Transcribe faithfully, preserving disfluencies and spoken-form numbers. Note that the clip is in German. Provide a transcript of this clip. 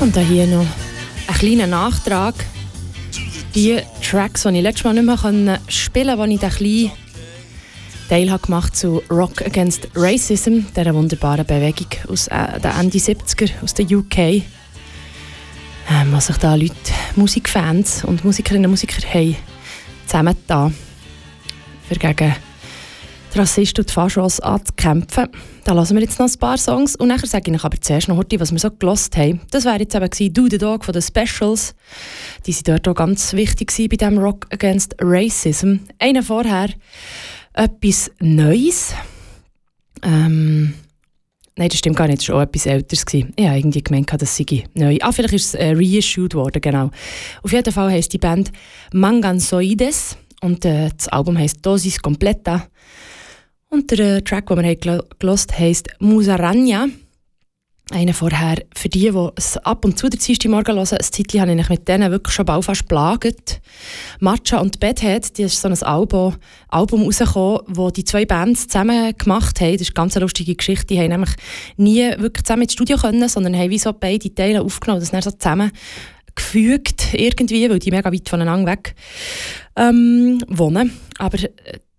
Und dann hier noch ein kleiner Nachtrag. Die Tracks, die ich letztes Mal nicht mehr spielen konnte, die ich den kleinen Teil habe gemacht zu Rock Against Racism, dieser wunderbaren Bewegung aus äh, den Ende siebziger aus der U K. Ähm, was sich da Leute, Musikfans und Musikerinnen und Musiker haben zusammengetan, für gegen die Rassisten und die Faschos anzukämpfen. Da hören wir jetzt noch ein paar Songs und nachher sage ich euch aber zuerst noch heute, was wir so gehört haben. Das wäre jetzt eben «Do the Dog» von den Specials. Die waren dort auch ganz wichtig bei diesem Rock Against Racism. Einer vorher etwas Neues. Ähm, nein, das stimmt gar nicht, das war auch etwas Älteres. Ich habe irgendwie gemeint, das sei neu. Ah, vielleicht ist es äh, reissued worden, genau. Auf jeden Fall heisst die Band Manganzoides und äh, das Album heisst «Dosis Completa». Und der äh, Track, den wir gehört haben, heisst «Musaranya». Einer vorher, für die, die es ab und zu den Dienstagmorgen hören, ein Titel habe ich mit denen wirklich schon bald fast plagt. Matcha und Bedhead, die ist so ein Album, Album rausgekommen, das die zwei Bands zusammen gemacht haben. Das ist eine ganz lustige Geschichte. Die haben nämlich nie wirklich zusammen ins Studio können, sondern haben wie so beide Teile aufgenommen und das dann so zusammen gefügt irgendwie, weil die mega weit voneinander weg ähm, wohnen. Aber